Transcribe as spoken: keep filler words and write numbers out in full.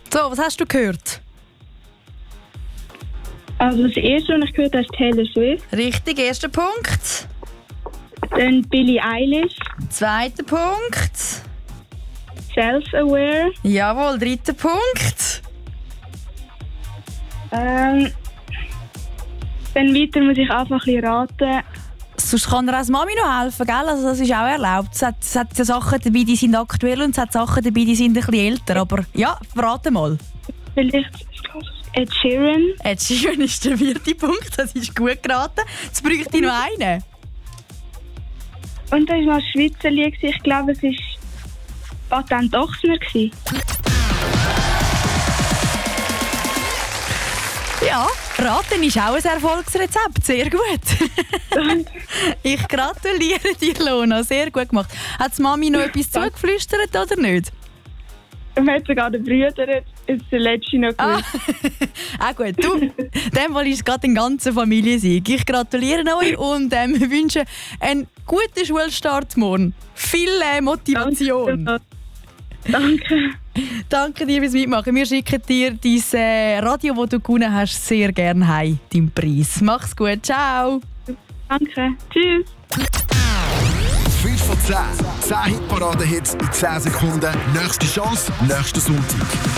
So, was hast du gehört? Also das erste, was ich gehört habe, ist Taylor Swift. Richtig, erster Punkt. Dann Billie Eilish. Zweiter Punkt. Self-Aware. Jawohl, dritter Punkt. Ähm, dann weiter muss ich einfach ein bisschen raten. Sonst kann dir als Mami noch helfen, gell? Also das ist auch erlaubt. Es hat, es hat ja Sachen dabei, die sind aktuell und es hat Sachen dabei, die sind ein bisschen älter. Aber ja, verrate mal. Vielleicht Ed Sheeran. Ed Sheeran ist der vierte Punkt, das ist gut geraten. Jetzt bräuchte ich noch einen. Und da war mal ein Schweizer Lied. Ich glaube, es war Patent Ochsner. Ja, raten ist auch ein Erfolgsrezept. Sehr gut. Ich gratuliere dir, Lona. Sehr gut gemacht. Hat die Mami noch etwas zugeflüstert oder nicht? Man hat sogar den Brüder ist der letzte noch gewusst. Ah, auch gut. Du, in dem Fall ist es gerade ein ganzer Familiensieg. Ich gratuliere euch und ähm, wünsche einen guten Schulstart morgen. Viel äh, Motivation. Danke. Danke. Danke dir fürs Mitmachen. Wir schicken dir dein äh, Radio, das du gewonnen hast, sehr gerne heim, deinen Preis. Mach's gut. Ciao. Danke. Tschüss. fünf von zehn. zehn Hitparaden-Hits in zehn Sekunden. Nächste Chance, nächsten Sonntag.